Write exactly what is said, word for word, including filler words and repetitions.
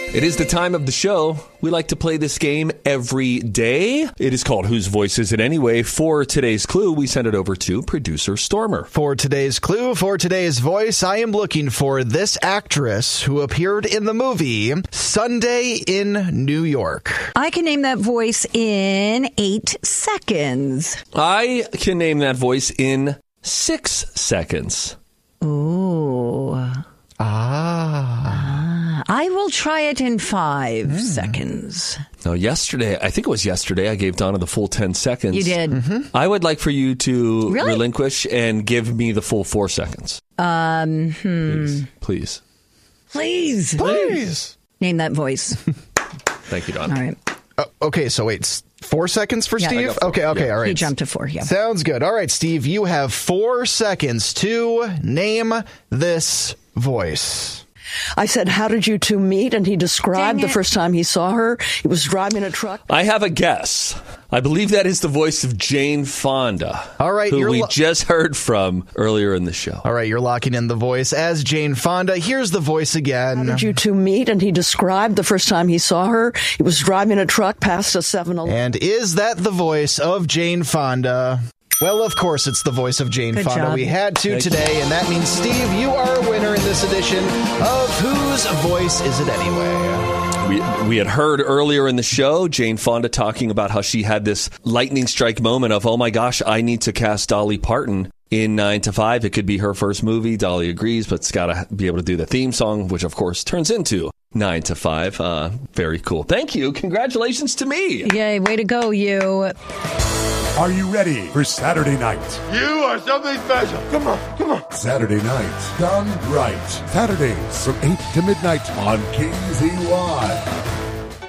It is the time of the show. We like to play this game every day. It is called Whose Voice Is It Anyway? For today's clue, we send it over to producer Stormer. For today's clue, for today's voice, I am looking for this actress who appeared in the movie Sunday in New York. I can name that voice in eight seconds. I can name that voice in six seconds. Ooh. Ah. ah. I will try it in five mm. seconds. Now, yesterday, I think it was yesterday, I gave Donna the full ten seconds. You did. Mm-hmm. I would like for you to really? relinquish and give me the full four seconds. Um, hmm. Please. Please. Please. Please. Name that voice. Thank you, Donna. All right. Uh, okay, so wait, four seconds for yeah, Steve? Okay, okay, yeah. all right. He jumped to four, yeah. Sounds good. All right, Steve, you have four seconds to name this voice. I said, how did you two meet? And he described the first time he saw her. He was driving a truck. I have a guess. I believe that is the voice of Jane Fonda. All right, who you're we lo- just heard from earlier in the show. All right, you're locking in the voice as Jane Fonda. Here's the voice again. How did you two meet? And he described the first time he saw her. He was driving a truck past a seven eleven. And is that the voice of Jane Fonda? Well, of course, it's the voice of Jane Good Fonda. job. We had to Thank today, you. and that means, Steve, you are a winner in this edition of Whose Voice Is It Anyway? We, we had heard earlier in the show Jane Fonda talking about how she had this lightning strike moment of, oh my gosh, I need to cast Dolly Parton in nine to five. It could be her first movie. Dolly agrees, but it's got to be able to do the theme song, which of course turns into nine to five. Uh, very cool. Thank you. Congratulations to me. Yay, way to go, you. Are you ready for Saturday night? You are something special. Come on, come on. Saturday night, done right. Saturdays from eight to midnight on K Z Y.